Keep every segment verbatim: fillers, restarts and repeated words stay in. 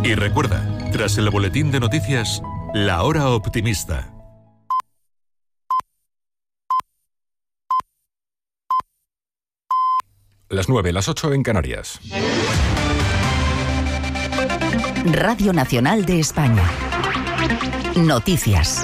Y recuerda, tras el boletín de noticias, La Hora Optimista. Las nueve, las ocho en Canarias. Radio Nacional de España. Noticias.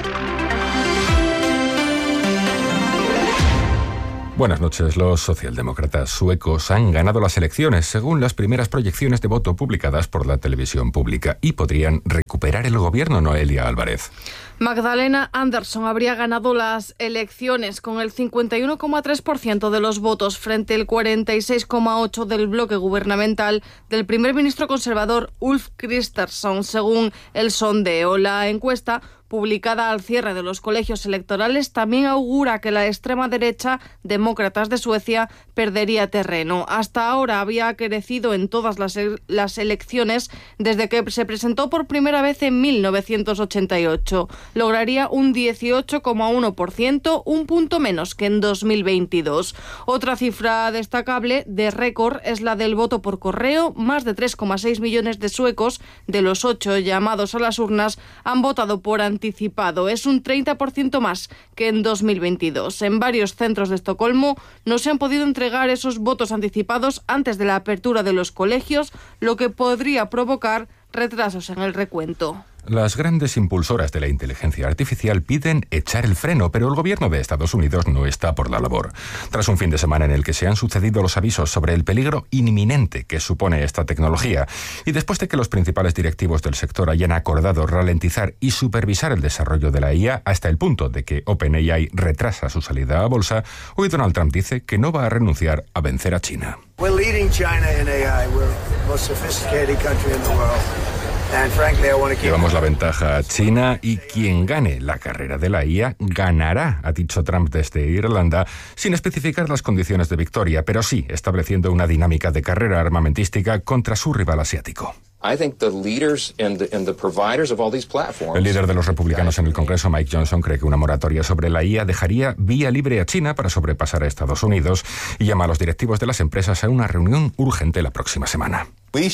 Buenas noches. Los socialdemócratas suecos han ganado las elecciones según las primeras proyecciones de voto publicadas por la televisión pública y podrían recuperar el gobierno. Noelia Álvarez. Magdalena Andersson habría ganado las elecciones con el cincuenta y uno coma tres por ciento de los votos frente al cuarenta y seis coma ocho por ciento del bloque gubernamental del primer ministro conservador Ulf Kristersson, según el sondeo. La encuesta, publicada al cierre de los colegios electorales, también augura que la extrema derecha, Demócratas de Suecia, perdería terreno. Hasta ahora había crecido en todas las, las elecciones desde que se presentó por primera vez en mil novecientos ochenta y ocho. Lograría un dieciocho coma uno por ciento, un punto menos que en dos mil veintidós. Otra cifra destacable de récord es la del voto por correo. Más de tres coma seis millones de suecos, de los ocho llamados a las urnas, han votado por anticipado. Es un treinta por ciento más que en dos mil veintidós. En varios centros de Estocolmo no se han podido entregar esos votos anticipados antes de la apertura de los colegios, lo que podría provocar retrasos en el recuento. Las grandes impulsoras de la inteligencia artificial piden echar el freno, pero el gobierno de Estados Unidos no está por la labor. Tras un fin de semana en el que se han sucedido los avisos sobre el peligro inminente que supone esta tecnología, y después de que los principales directivos del sector hayan acordado ralentizar y supervisar el desarrollo de la I A hasta el punto de que OpenAI retrasa su salida a bolsa, hoy Donald Trump dice que no va a renunciar a vencer a China. We're leading China in A I. We're the most sophisticated country in the world. Llevamos la ventaja a China y quien gane la carrera de la I A ganará, ha dicho Trump desde Irlanda, sin especificar las condiciones de victoria, pero sí estableciendo una dinámica de carrera armamentística contra su rival asiático. El líder de los republicanos en el Congreso, Mike Johnson, cree que una moratoria sobre la I A dejaría vía libre a China para sobrepasar a Estados Unidos y llama a los directivos de las empresas a una reunión urgente la próxima semana.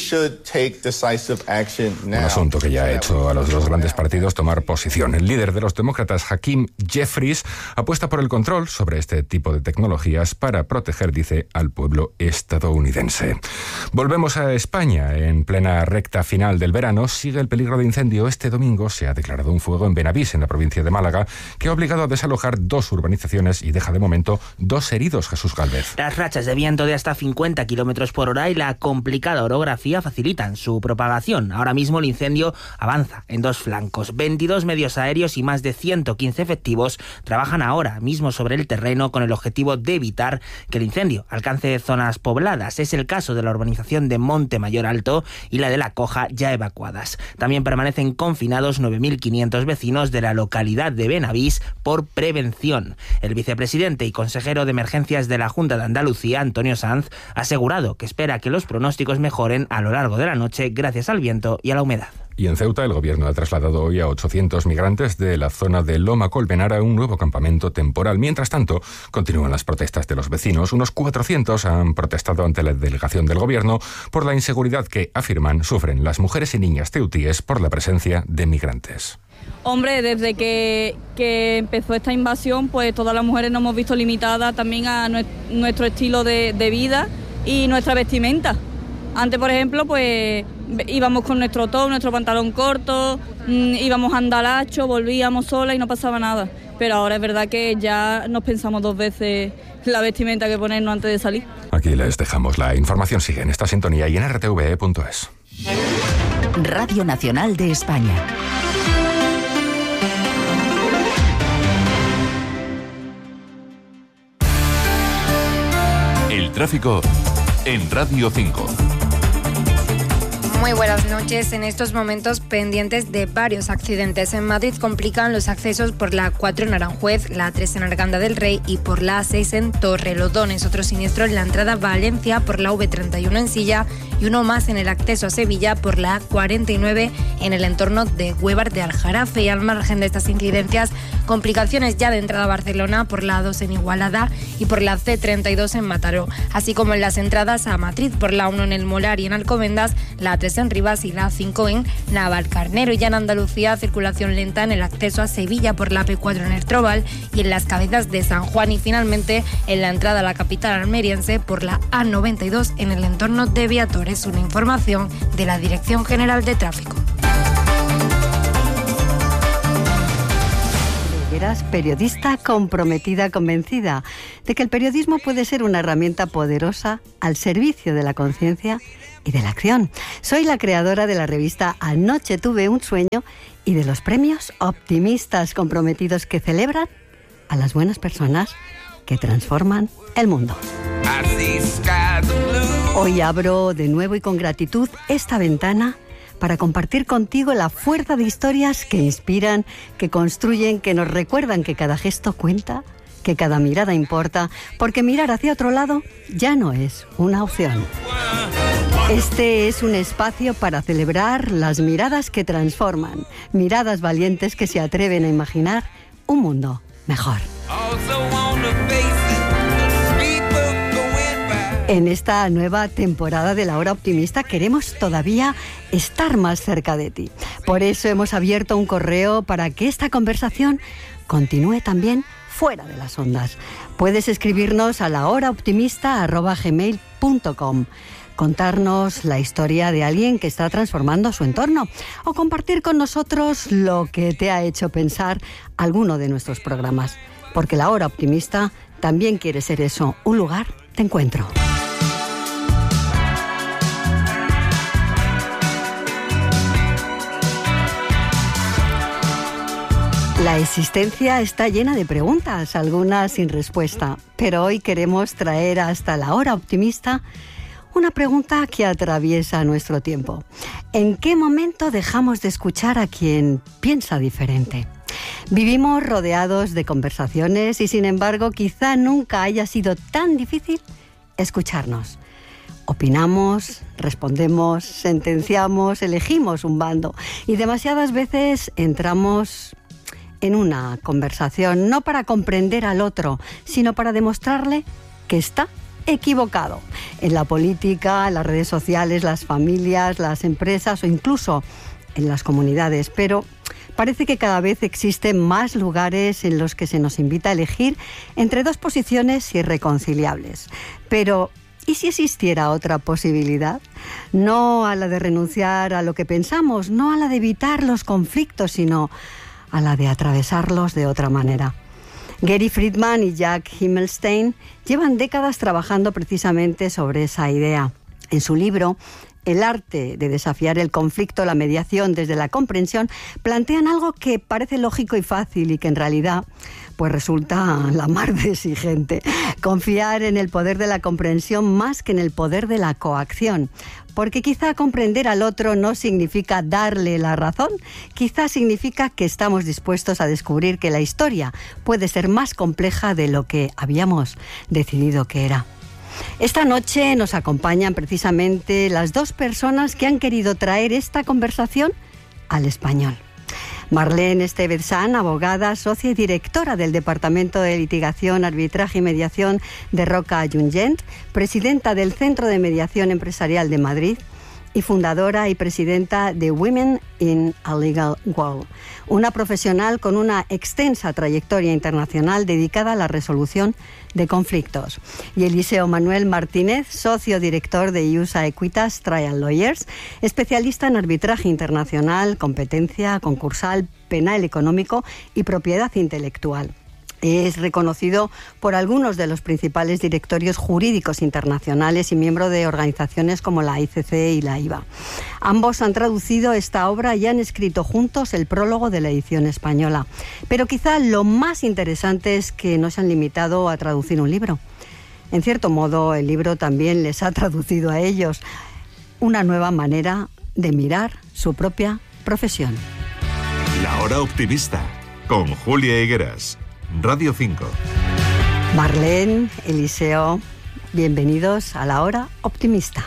Un asunto que ya ha hecho a los dos grandes partidos tomar posición. El líder de los demócratas, Hakeem Jeffries, apuesta por el control sobre este tipo de tecnologías para proteger, dice, al pueblo estadounidense. Volvemos a España. En plena recta final del verano sigue el peligro de incendio. Este domingo se ha declarado un fuego en Benavís, en la provincia de Málaga, que ha obligado a desalojar dos urbanizaciones y deja de momento dos heridos. Jesús Gálvez. Las rachas de viento de hasta cincuenta kilómetros por hora y la complicada orografía facilitan su propagación. Ahora mismo el incendio avanza en dos flancos. veintidós medios aéreos y más de ciento quince efectivos trabajan ahora mismo sobre el terreno con el objetivo de evitar que el incendio alcance zonas pobladas. Es el caso de la urbanización de Monte Mayor Alto y la de La Coja, ya evacuadas. También permanecen confinados nueve mil quinientos vecinos de la localidad de Benavís por prevención. El vicepresidente y consejero de emergencias de la Junta de Andalucía, Antonio Sanz, ha asegurado que espera que los pronósticos mejoren a lo largo de la noche gracias al viento y a la humedad. Y en Ceuta, el gobierno ha trasladado hoy a ochocientos migrantes de la zona de Loma Colmenar a un nuevo campamento temporal. Mientras tanto, continúan las protestas de los vecinos. Unos cuatrocientos han protestado ante la delegación del gobierno por la inseguridad que, afirman, sufren las mujeres y niñas ceutíes por la presencia de migrantes. Hombre, desde que, que empezó esta invasión, pues todas las mujeres nos hemos visto limitadas también a nuestro estilo de, de vida y nuestra vestimenta. Antes, por ejemplo, pues íbamos con nuestro top, nuestro pantalón corto, mmm, íbamos andalacho, volvíamos sola y no pasaba nada. Pero ahora es verdad que ya nos pensamos dos veces la vestimenta que ponernos antes de salir. Aquí les dejamos. La información sigue en esta sintonía y en r t v e punto es. Radio Nacional de España. El tráfico en Radio cinco. Muy buenas noches. En estos momentos pendientes de varios accidentes. En Madrid complican los accesos por la cuatro en Aranjuez, la tres en Arganda del Rey y por la seis en Torrelodones. Otro siniestro en la entrada a Valencia por la V treinta y uno en Silla y uno más en el acceso a Sevilla por la cuarenta y nueve en el entorno de Huévar de Aljarafe. Y al margen de estas incidencias, complicaciones ya de entrada a Barcelona por la dos en Igualada y por la C treinta y dos en Mataró, así como en las entradas a Madrid por la uno en El Molar y en Alcobendas, la tres tres en Rivas y la A cinco en Navalcarnero. Y ya en Andalucía, circulación lenta en el acceso a Sevilla por la A P cuatro en el Trobal y en las Cabezas de San Juan. Y finalmente en la entrada a la capital almeriense por la A noventa y dos en el entorno de Viatores. Una información de la Dirección General de Tráfico. Eras periodista comprometida, convencida de que el periodismo puede ser una herramienta poderosa al servicio de la conciencia y de la acción. Soy la creadora de la revista Anoche tuve un sueño y de los premios Optimistas comprometidos que celebran a las buenas personas que transforman el mundo. Hoy abro de nuevo y con gratitud esta ventana para compartir contigo la fuerza de historias que inspiran, que construyen, que nos recuerdan que cada gesto cuenta, que cada mirada importa, porque mirar hacia otro lado ya no es una opción. Este es un espacio para celebrar las miradas que transforman, miradas valientes que se atreven a imaginar un mundo mejor. En esta nueva temporada de La Hora Optimista queremos todavía estar más cerca de ti. Por eso hemos abierto un correo para que esta conversación continúe también fuera de las ondas. Puedes escribirnos a lahoraoptimista arroba gmail punto com, contarnos la historia de alguien que está transformando su entorno o compartir con nosotros lo que te ha hecho pensar alguno de nuestros programas. Porque La Hora Optimista también quiere ser eso, un lugar de encuentro. La existencia está llena de preguntas, algunas sin respuesta, pero hoy queremos traer hasta La Hora Optimista una pregunta que atraviesa nuestro tiempo. ¿En qué momento dejamos de escuchar a quien piensa diferente? Vivimos rodeados de conversaciones y, sin embargo, quizá nunca haya sido tan difícil escucharnos. Opinamos, respondemos, sentenciamos, elegimos un bando y demasiadas veces entramos en una conversación no para comprender al otro, sino para demostrarle que está equivocado. En la política, en las redes sociales, las familias, las empresas o incluso en las comunidades. Pero parece que cada vez existen más lugares en los que se nos invita a elegir entre dos posiciones irreconciliables. Pero ¿y si existiera otra posibilidad? No a la de renunciar a lo que pensamos, no a la de evitar los conflictos, sino a la de atravesarlos de otra manera. Gary Friedman y Jack Himmelstein llevan décadas trabajando precisamente sobre esa idea. En su libro El arte de desafiar el conflicto, la mediación desde la comprensión, plantean algo que parece lógico y fácil y que en realidad pues resulta la mar de exigente. Confiar en el poder de la comprensión más que en el poder de la coacción. Porque quizá comprender al otro no significa darle la razón, quizá significa que estamos dispuestos a descubrir que la historia puede ser más compleja de lo que habíamos decidido que era. Esta noche nos acompañan precisamente las dos personas que han querido traer esta conversación al español. Marlene Estevez-San, abogada, socia y directora del Departamento de Litigación, Arbitraje y Mediación de Roca Junyent, presidenta del Centro de Mediación Empresarial de Madrid y fundadora y presidenta de Women in a Legal World, una profesional con una extensa trayectoria internacional dedicada a la resolución de conflictos. Y Eliseo Manuel Martínez, socio director de Iusa Equitas Trial Lawyers, especialista en arbitraje internacional, competencia concursal, penal económico y propiedad intelectual. Es reconocido por algunos de los principales directorios jurídicos internacionales y miembro de organizaciones como la I C C y la I V A. Ambos han traducido esta obra y han escrito juntos el prólogo de la edición española. Pero quizá lo más interesante es que no se han limitado a traducir un libro. En cierto modo, el libro también les ha traducido a ellos una nueva manera de mirar su propia profesión. La Hora Optimista, con Julia Higueras. Radio cinco. Marlene, Eliseo, bienvenidos a La Hora Optimista.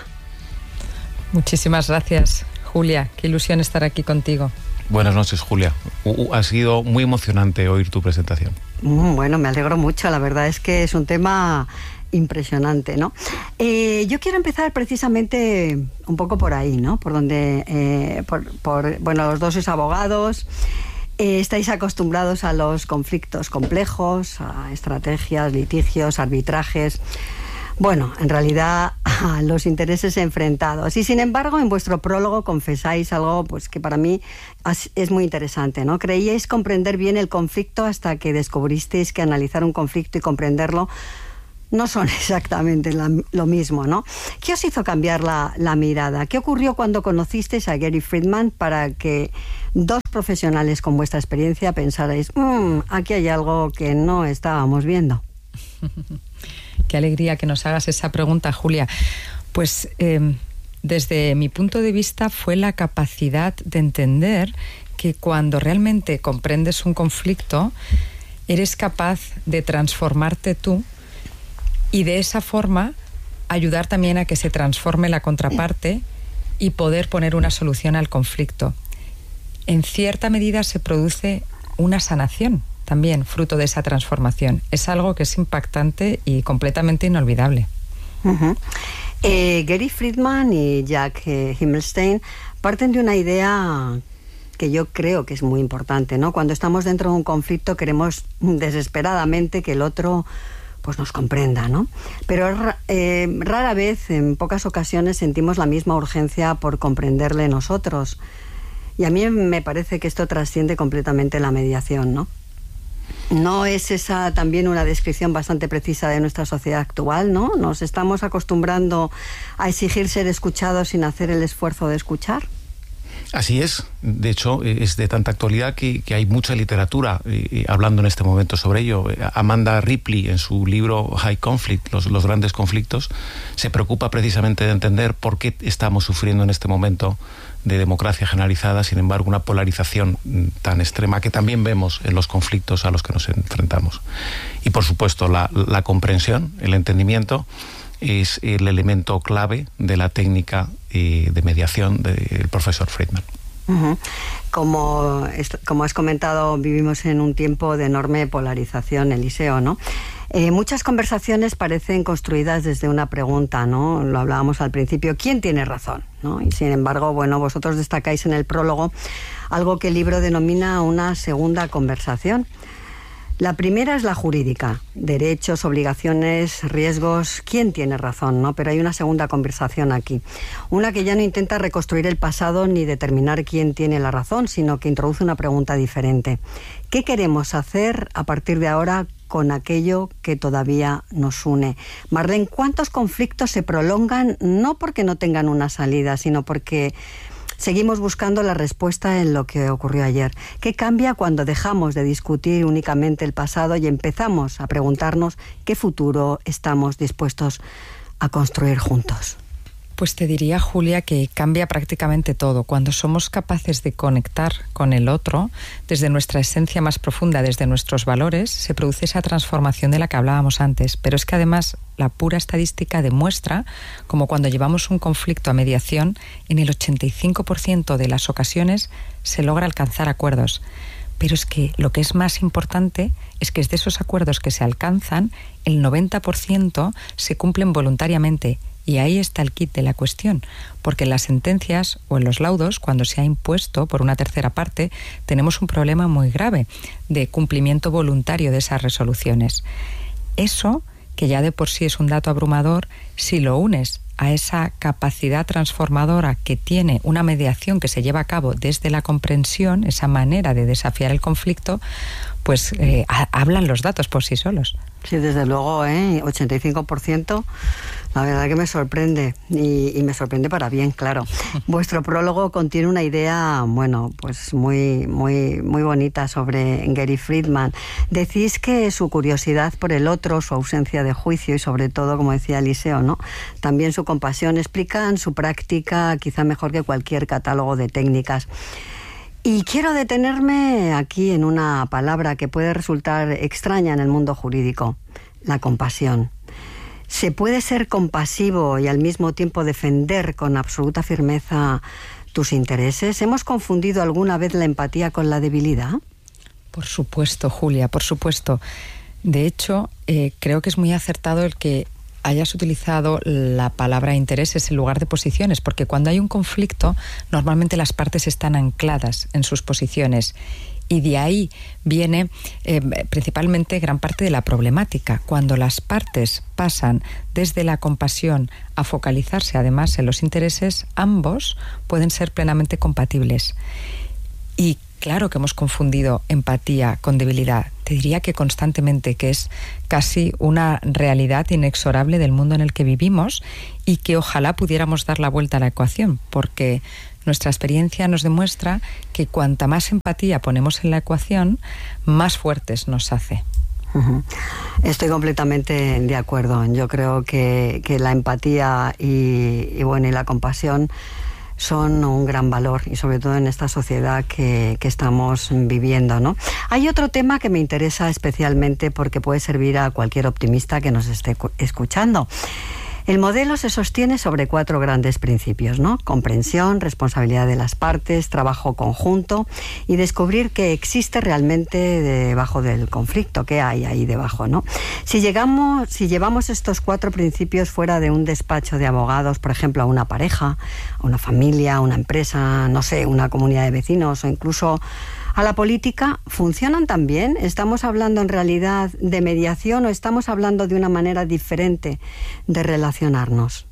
Muchísimas gracias, Julia. Qué ilusión estar aquí contigo. Buenas noches, Julia. Uh, ha sido muy emocionante oír tu presentación. Mm, bueno, me alegro mucho. La verdad es que es un tema impresionante, ¿no? Eh, yo quiero empezar precisamente un poco por ahí, ¿no? Por donde, eh, por, por, bueno, los dos sois abogados, eh, estáis acostumbrados a los conflictos complejos, a estrategias, litigios, arbitrajes. Bueno, en realidad a los intereses enfrentados. Y sin embargo, en vuestro prólogo confesáis algo pues que para mí es muy interesante, ¿no? Creíais comprender bien el conflicto hasta que descubristeis que analizar un conflicto y comprenderlo no son exactamente la, lo mismo, ¿no? ¿Qué os hizo cambiar la, la mirada? ¿Qué ocurrió cuando conocisteis a Gary Friedman para que dos profesionales con vuestra experiencia pensarais, mmm, aquí hay algo que no estábamos viendo? Qué alegría que nos hagas esa pregunta, Julia. Pues eh, desde mi punto de vista fue la capacidad de entender que cuando realmente comprendes un conflicto, eres capaz de transformarte tú y de esa forma ayudar también a que se transforme la contraparte y poder poner una solución al conflicto. En cierta medida se produce una sanación también, fruto de esa transformación. Es algo que es impactante y completamente inolvidable. Uh-huh. eh, Gary Friedman y Jack eh, Himmelstein parten de una idea que yo creo que es muy importante, ¿no? Cuando estamos dentro de un conflicto queremos desesperadamente que el otro pues nos comprenda, ¿no? Pero eh, rara vez, en pocas ocasiones, sentimos la misma urgencia por comprenderle nosotros. Y a mí me parece que esto trasciende completamente la mediación, ¿no? ¿No es esa también una descripción bastante precisa de nuestra sociedad actual, ¿no? ¿Nos estamos acostumbrando a exigir ser escuchados sin hacer el esfuerzo de escuchar? Así es. De hecho, es de tanta actualidad que, que hay mucha literatura eh, hablando en este momento sobre ello. Amanda Ripley, en su libro High Conflict, los, los grandes conflictos, se preocupa precisamente de entender por qué estamos sufriendo en este momento de democracia generalizada, sin embargo, una polarización tan extrema que también vemos en los conflictos a los que nos enfrentamos. Y, por supuesto, la, la comprensión, el entendimiento, es el elemento clave de la técnica eh, de mediación del profesor Friedman. Uh-huh. Como, como has comentado, vivimos en un tiempo de enorme polarización, Eliseo, ¿no? Eh, muchas conversaciones parecen construidas desde una pregunta, ¿no? Lo hablábamos al principio, ¿quién tiene razón? ¿No? Y sin embargo, bueno, vosotros destacáis en el prólogo algo que el libro denomina una segunda conversación. La primera es la jurídica, derechos, obligaciones, riesgos, ¿quién tiene razón? ¿No? Pero hay una segunda conversación aquí, una que ya no intenta reconstruir el pasado ni determinar quién tiene la razón, sino que introduce una pregunta diferente. ¿Qué queremos hacer a partir de ahora con aquello que todavía nos une? Marlene, ¿cuántos conflictos se prolongan no porque no tengan una salida, sino porque seguimos buscando la respuesta en lo que ocurrió ayer? ¿Qué cambia cuando dejamos de discutir únicamente el pasado y empezamos a preguntarnos qué futuro estamos dispuestos a construir juntos? Pues te diría, Julia, que cambia prácticamente todo. Cuando somos capaces de conectar con el otro, desde nuestra esencia más profunda, desde nuestros valores, se produce esa transformación de la que hablábamos antes. Pero es que además la pura estadística demuestra como cuando llevamos un conflicto a mediación, en el ochenta y cinco por ciento de las ocasiones se logra alcanzar acuerdos. Pero es que lo que es más importante es que de esos acuerdos que se alcanzan, el noventa por ciento se cumplen voluntariamente. Y ahí está el kit de la cuestión, porque en las sentencias o en los laudos, cuando se ha impuesto por una tercera parte, tenemos un problema muy grave de cumplimiento voluntario de esas resoluciones. Eso, que ya de por sí es un dato abrumador, si lo unes a esa capacidad transformadora que tiene una mediación que se lleva a cabo desde la comprensión, esa manera de desafiar el conflicto, pues eh, hablan los datos por sí solos. Sí, desde luego, ¿eh? ochenta y cinco por ciento, la verdad que me sorprende, y, y me sorprende para bien, claro. Vuestro prólogo contiene una idea, bueno, pues muy, muy, muy bonita sobre Gary Friedman. Decís que su curiosidad por el otro, su ausencia de juicio y sobre todo, como decía Eliseo, ¿no?, también su compasión, explican su práctica quizá mejor que cualquier catálogo de técnicas. Y quiero detenerme aquí en una palabra que puede resultar extraña en el mundo jurídico: la compasión. ¿Se puede ser compasivo y al mismo tiempo defender con absoluta firmeza tus intereses? ¿Hemos confundido alguna vez la empatía con la debilidad? Por supuesto, Julia, por supuesto. De hecho, eh, creo que es muy acertado el que hayas utilizado la palabra intereses en lugar de posiciones, porque cuando hay un conflicto, normalmente las partes están ancladas en sus posiciones. Y de ahí viene eh, principalmente gran parte de la problemática. Cuando las partes pasan desde la compasión a focalizarse además en los intereses, ambos pueden ser plenamente compatibles. Y claro que hemos confundido empatía con debilidad. Te diría que constantemente, que es casi una realidad inexorable del mundo en el que vivimos y que ojalá pudiéramos dar la vuelta a la ecuación, porque nuestra experiencia nos demuestra que cuanta más empatía ponemos en la ecuación, más fuertes nos hace. Uh-huh. Estoy completamente de acuerdo. Yo creo que, que la empatía y, y, bueno, y la compasión son un gran valor, y sobre todo en esta sociedad que, que estamos viviendo, ¿no? Hay otro tema que me interesa especialmente porque puede servir a cualquier optimista que nos esté escuchando. El modelo se sostiene sobre cuatro grandes principios, ¿no? Comprensión, responsabilidad de las partes, trabajo conjunto y descubrir qué existe realmente debajo del conflicto, qué hay ahí debajo, ¿no? Si llegamos, si llevamos estos cuatro principios fuera de un despacho de abogados, por ejemplo, a una pareja, a una familia, a una empresa, no sé, una comunidad de vecinos o incluso a la política, ¿funcionan también? ¿Estamos hablando en realidad de mediación o estamos hablando de una manera diferente de relacionarnos?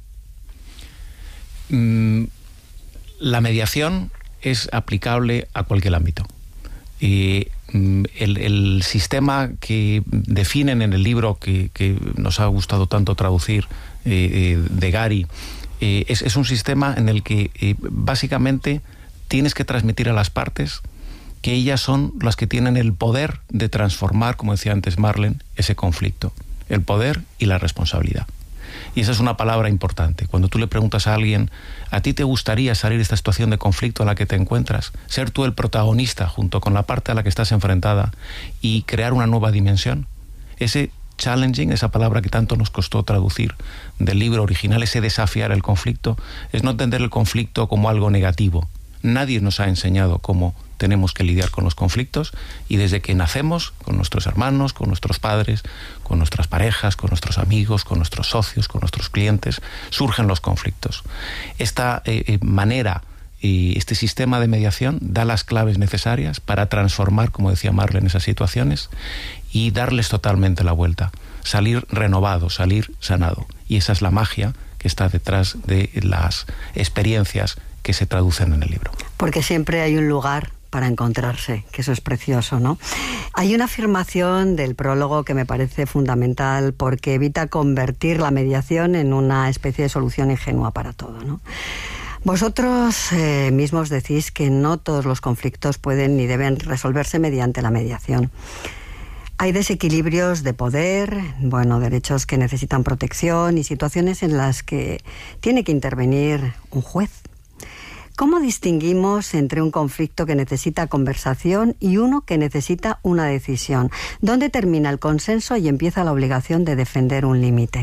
Mm, la mediación es aplicable a cualquier ámbito. Y mm, el, el sistema que definen en el libro que, que nos ha gustado tanto traducir, eh, eh, de Gary, eh, es, es un sistema en el que eh, básicamente tienes que transmitir a las partes que ellas son las que tienen el poder de transformar, como decía antes Marlene, ese conflicto. El poder y la responsabilidad. Y esa es una palabra importante. Cuando tú le preguntas a alguien, ¿a ti te gustaría salir de esta situación de conflicto en la que te encuentras? Ser tú el protagonista junto con la parte a la que estás enfrentada y crear una nueva dimensión. Ese challenging, esa palabra que tanto nos costó traducir del libro original, ese desafiar el conflicto, es no entender el conflicto como algo negativo. Nadie nos ha enseñado cómo tenemos que lidiar con los conflictos, y desde que nacemos, con nuestros hermanos, con nuestros padres, con nuestras parejas, con nuestros amigos, con nuestros socios, con nuestros clientes, surgen los conflictos. Esta eh, manera y este sistema de mediación da las claves necesarias para transformar, como decía Marlene, esas situaciones y darles totalmente la vuelta, salir renovado, salir sanado. Y esa es la magia que está detrás de las experiencias que se traducen en el libro. Porque siempre hay un lugar para encontrarse, que eso es precioso, ¿no? Hay una afirmación del prólogo que me parece fundamental porque evita convertir la mediación en una especie de solución ingenua para todo, ¿no? Vosotros eh, mismos decís que no todos los conflictos pueden ni deben resolverse mediante la mediación. Hay desequilibrios de poder, bueno, derechos que necesitan protección y situaciones en las que tiene que intervenir un juez. ¿Cómo distinguimos entre un conflicto que necesita conversación y uno que necesita una decisión? ¿Dónde termina el consenso y empieza la obligación de defender un límite?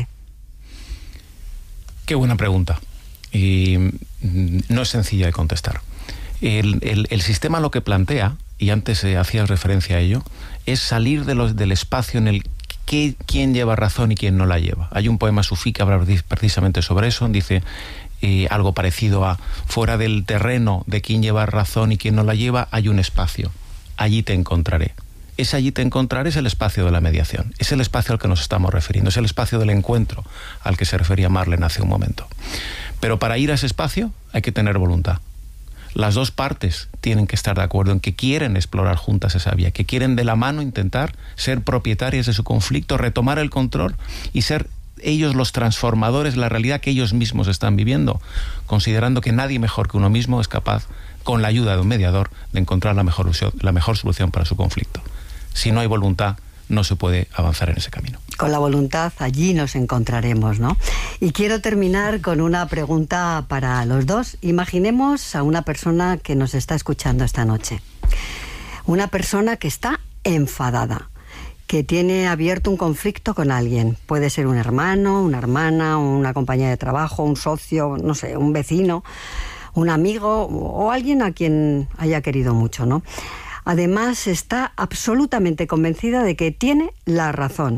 Qué buena pregunta. Y no es sencilla de contestar. El, el, el sistema lo que plantea, y antes eh, hacías referencia a ello, es salir de los, del espacio en el que quién lleva razón y quién no la lleva. Hay un poema sufí que habla precisamente sobre eso. Dice eh, algo parecido a: fuera del terreno de quién lleva razón y quién no la lleva hay un espacio. Allí te encontraré. Ese allí te encontraré es el espacio de la mediación. Es el espacio al que nos estamos refiriendo. Es el espacio del encuentro al que se refería Marlene hace un momento. Pero para ir a ese espacio hay que tener voluntad. Las dos partes tienen que estar de acuerdo en que quieren explorar juntas esa vía, que quieren de la mano intentar ser propietarias de su conflicto, retomar el control y ser ellos los transformadores de la realidad que ellos mismos están viviendo, considerando que nadie mejor que uno mismo es capaz, con la ayuda de un mediador, de encontrar la mejor, la mejor solución para su conflicto. Si no hay voluntad, no se puede avanzar en ese camino. Con la voluntad allí nos encontraremos, ¿no? Y quiero terminar con una pregunta para los dos. Imaginemos a una persona que nos está escuchando esta noche. Una persona que está enfadada, que tiene abierto un conflicto con alguien. Puede ser un hermano, una hermana, una compañera de trabajo, un socio, no sé, un vecino, un amigo o alguien a quien haya querido mucho, ¿no? Además, está absolutamente convencida de que tiene la razón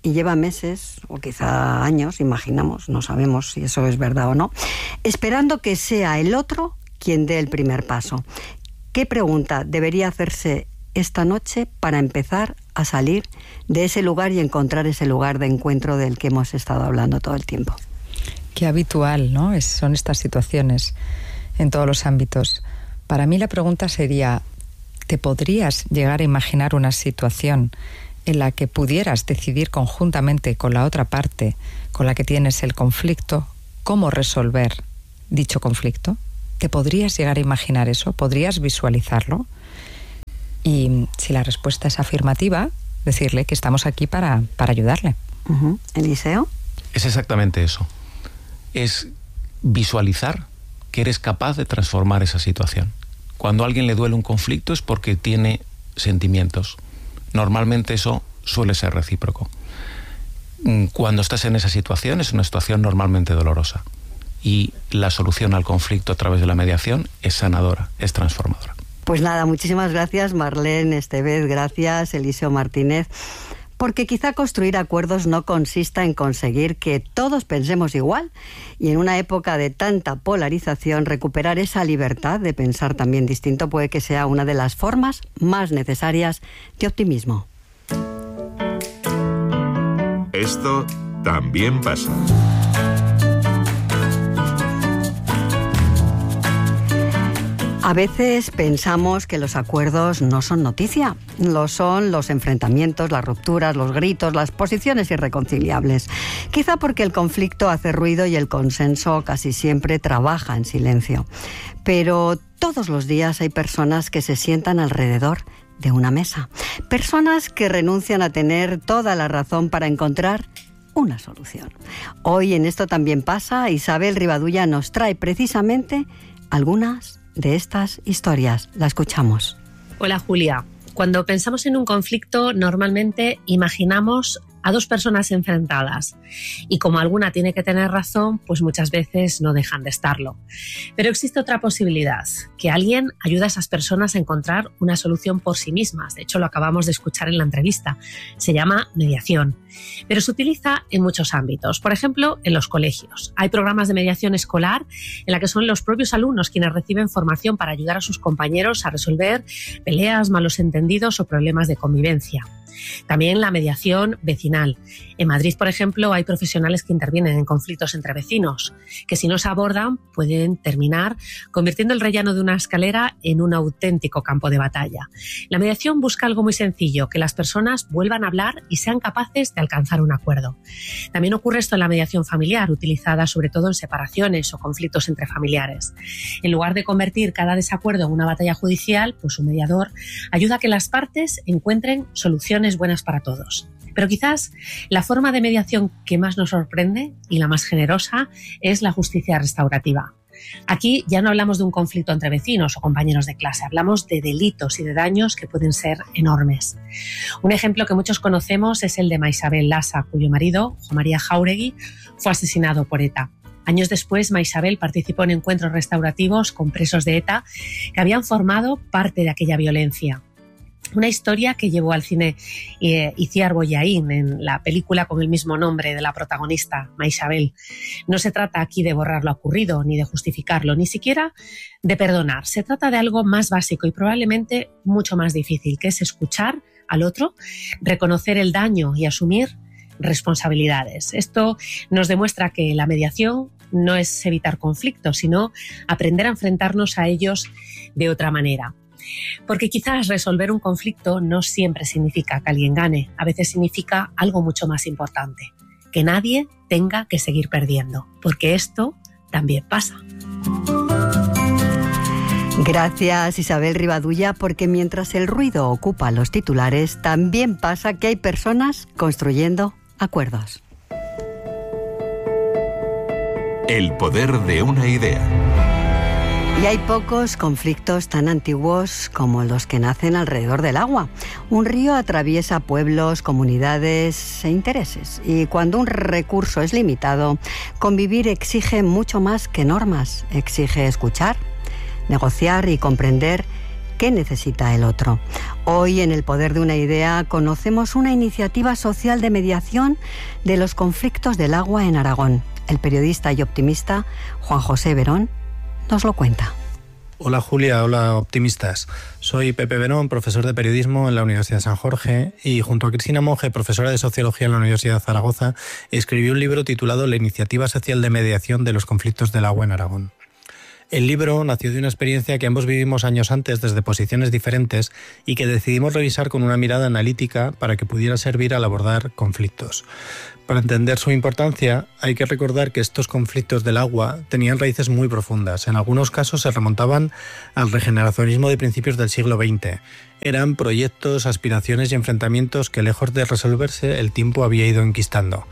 y lleva meses, o quizá años, imaginamos, no sabemos si eso es verdad o no, esperando que sea el otro quien dé el primer paso. ¿Qué pregunta debería hacerse esta noche para empezar a salir de ese lugar y encontrar ese lugar de encuentro del que hemos estado hablando todo el tiempo? Qué habitual, ¿no? Es, son estas situaciones en todos los ámbitos. Para mí la pregunta sería, ¿te podrías llegar a imaginar una situación en la que pudieras decidir conjuntamente con la otra parte con la que tienes el conflicto cómo resolver dicho conflicto? ¿Te podrías llegar a imaginar eso? ¿Podrías visualizarlo? Y si la respuesta es afirmativa, decirle que estamos aquí para, para ayudarle. Uh-huh. Eliseo. Es exactamente eso. Es visualizar que eres capaz de transformar esa situación. Cuando a alguien le duele un conflicto es porque tiene sentimientos. Normalmente eso suele ser recíproco. Cuando estás en esa situación es una situación normalmente dolorosa. Y la solución al conflicto a través de la mediación es sanadora, es transformadora. Pues nada, muchísimas gracias Marlene Estevez, gracias Eliseo Martínez, porque quizá construir acuerdos no consista en conseguir que todos pensemos igual y en una época de tanta polarización recuperar esa libertad de pensar también distinto puede que sea una de las formas más necesarias de optimismo. Esto también pasa. A veces pensamos que los acuerdos no son noticia, lo son los enfrentamientos, las rupturas, los gritos, las posiciones irreconciliables. Quizá porque el conflicto hace ruido y el consenso casi siempre trabaja en silencio. Pero todos los días hay personas que se sientan alrededor de una mesa. Personas que renuncian a tener toda la razón para encontrar una solución. Hoy en Esto también pasa, Isabel Rivadulla nos trae precisamente algunas de estas historias. La escuchamos. Hola Julia. Cuando pensamos en un conflicto, normalmente imaginamos a dos personas enfrentadas y como alguna tiene que tener razón, pues muchas veces no dejan de estarlo. Pero existe otra posibilidad, que alguien ayude a esas personas a encontrar una solución por sí mismas. De hecho, lo acabamos de escuchar en la entrevista. Se llama mediación, pero se utiliza en muchos ámbitos. Por ejemplo, en los colegios. Hay programas de mediación escolar en la que son los propios alumnos quienes reciben formación para ayudar a sus compañeros a resolver peleas, malos entendidos o problemas de convivencia. También la mediación vecinal. En Madrid, por ejemplo, hay profesionales que intervienen en conflictos entre vecinos, que si no se abordan pueden terminar convirtiendo el rellano de una escalera en un auténtico campo de batalla. La mediación busca algo muy sencillo, que las personas vuelvan a hablar y sean capaces de alcanzar un acuerdo. También ocurre esto en la mediación familiar, utilizada sobre todo en separaciones o conflictos entre familiares. En lugar de convertir cada desacuerdo en una batalla judicial, pues un mediador ayuda a que las partes encuentren soluciones buenas para todos. Pero quizás la forma de mediación que más nos sorprende y la más generosa es la justicia restaurativa. Aquí ya no hablamos de un conflicto entre vecinos o compañeros de clase, hablamos de delitos y de daños que pueden ser enormes. Un ejemplo que muchos conocemos es el de Maisabel Lasa, cuyo marido, Juan María Jáuregui, fue asesinado por ETA. Años después, Maisabel participó en encuentros restaurativos con presos de ETA que habían formado parte de aquella violencia. Una historia que llevó al cine eh, Itziar Bollaín en la película con el mismo nombre de la protagonista, Maisabel. No se trata aquí de borrar lo ocurrido, ni de justificarlo, ni siquiera de perdonar. Se trata de algo más básico y probablemente mucho más difícil, que es escuchar al otro, reconocer el daño y asumir responsabilidades. Esto nos demuestra que la mediación no es evitar conflictos, sino aprender a enfrentarnos a ellos de otra manera. Porque quizás resolver un conflicto no siempre significa que alguien gane, a veces significa algo mucho más importante, que nadie tenga que seguir perdiendo, porque esto también pasa. Gracias Isabel Rivadulla, porque mientras el ruido ocupa los titulares, también pasa que hay personas construyendo acuerdos. El poder de una idea. Y hay pocos conflictos tan antiguos como los que nacen alrededor del agua. Un río atraviesa pueblos, comunidades e intereses. Y cuando un recurso es limitado, convivir exige mucho más que normas. Exige escuchar, negociar y comprender qué necesita el otro. Hoy, en El poder de una idea, conocemos una iniciativa social de mediación de los conflictos del agua en Aragón. El periodista y optimista Juan José Verón nos lo cuenta. Hola Julia, hola optimistas. Soy Pepe Verón, profesor de periodismo en la Universidad de San Jorge, y junto a Cristina Monge, profesora de sociología en la Universidad de Zaragoza, escribí un libro titulado La iniciativa social de mediación de los conflictos del agua en Aragón. El libro nació de una experiencia que ambos vivimos años antes desde posiciones diferentes y que decidimos revisar con una mirada analítica para que pudiera servir al abordar conflictos. Para entender su importancia, hay que recordar que estos conflictos del agua tenían raíces muy profundas. En algunos casos se remontaban al regeneracionismo de principios del siglo veinte. Eran proyectos, aspiraciones y enfrentamientos que, lejos de resolverse, el tiempo había ido enquistando.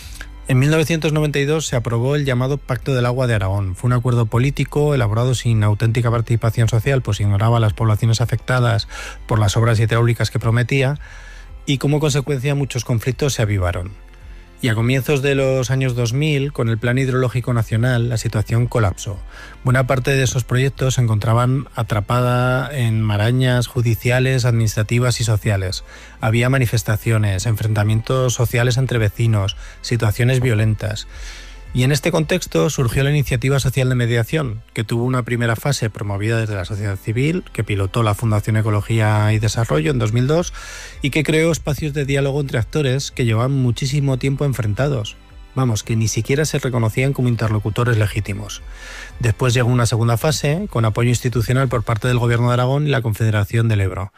En mil novecientos noventa y dos se aprobó el llamado Pacto del Agua de Aragón. Fue un acuerdo político elaborado sin auténtica participación social, pues ignoraba a las poblaciones afectadas por las obras hidráulicas que prometía, y como consecuencia muchos conflictos se avivaron. Y a comienzos de los años dos mil, con el Plan Hidrológico Nacional, la situación colapsó. Buena parte de esos proyectos se encontraban atrapada en marañas judiciales, administrativas y sociales. Había manifestaciones, enfrentamientos sociales entre vecinos, situaciones violentas. Y en este contexto surgió la iniciativa social de mediación, que tuvo una primera fase promovida desde la sociedad civil, que pilotó la Fundación Ecología y Desarrollo en dos mil dos y que creó espacios de diálogo entre actores que llevaban muchísimo tiempo enfrentados. Vamos, que ni siquiera se reconocían como interlocutores legítimos. Después llegó una segunda fase, con apoyo institucional por parte del Gobierno de Aragón y la Confederación del Ebro,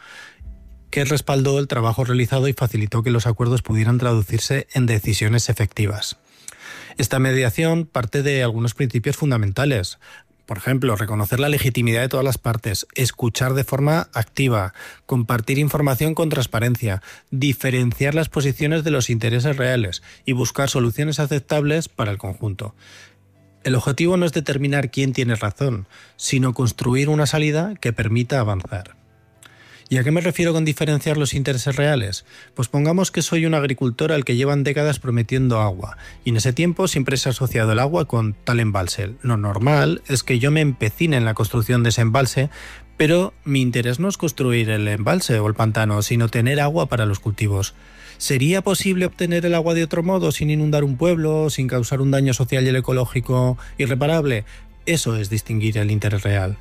que respaldó el trabajo realizado y facilitó que los acuerdos pudieran traducirse en decisiones efectivas. Esta mediación parte de algunos principios fundamentales. Por ejemplo, reconocer la legitimidad de todas las partes, escuchar de forma activa, compartir información con transparencia, diferenciar las posiciones de los intereses reales y buscar soluciones aceptables para el conjunto. El objetivo no es determinar quién tiene razón, sino construir una salida que permita avanzar. ¿Y a qué me refiero con diferenciar los intereses reales? Pues pongamos que soy un agricultor al que llevan décadas prometiendo agua, y en ese tiempo siempre se ha asociado el agua con tal embalse. Lo normal es que yo me empecine en la construcción de ese embalse, pero mi interés no es construir el embalse o el pantano, sino tener agua para los cultivos. ¿Sería posible obtener el agua de otro modo, sin inundar un pueblo, sin causar un daño social y ecológico irreparable? Eso es distinguir el interés real.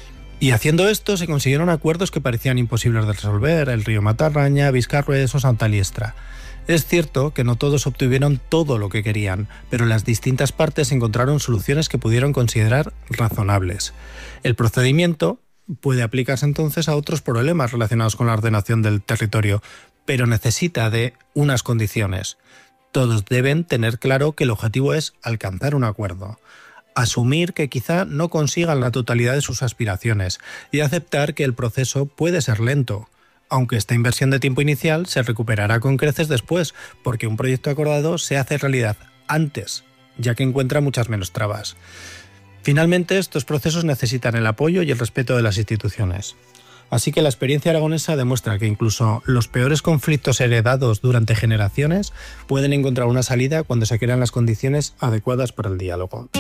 Y haciendo esto se consiguieron acuerdos que parecían imposibles de resolver: el río Matarraña, Vizcarrués o Santa Liestra. Es cierto que no todos obtuvieron todo lo que querían, pero las distintas partes encontraron soluciones que pudieron considerar razonables. El procedimiento puede aplicarse entonces a otros problemas relacionados con la ordenación del territorio, pero necesita de unas condiciones. Todos deben tener claro que el objetivo es alcanzar un acuerdo, asumir que quizá no consigan la totalidad de sus aspiraciones y aceptar que el proceso puede ser lento, aunque esta inversión de tiempo inicial se recuperará con creces después, porque un proyecto acordado se hace realidad antes, ya que encuentra muchas menos trabas. Finalmente, estos procesos necesitan el apoyo y el respeto de las instituciones. Así que la experiencia aragonesa demuestra que incluso los peores conflictos heredados durante generaciones pueden encontrar una salida cuando se crean las condiciones adecuadas para el diálogo.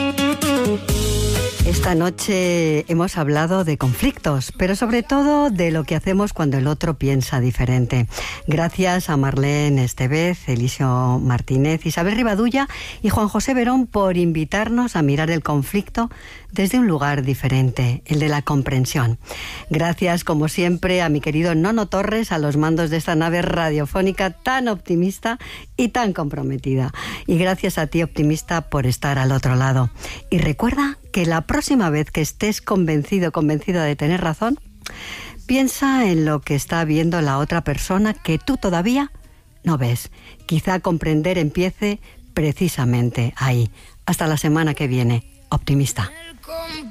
Esta noche hemos hablado de conflictos, pero sobre todo de lo que hacemos cuando el otro piensa diferente. Gracias a Marlene Estevez, Eliseo Martínez, Isabel Rivadulla y Juan José Verón por invitarnos a mirar el conflicto desde un lugar diferente, el de la comprensión. Gracias, como siempre, a mi querido Nono Torres, a los mandos de esta nave radiofónica tan optimista y tan comprometida. Y gracias a ti, optimista, por estar al otro lado. Y recuerda que la próxima vez que estés convencido, convencida de tener razón, piensa en lo que está viendo la otra persona que tú todavía no ves. Quizá comprender empiece precisamente ahí. Hasta la semana que viene, optimista.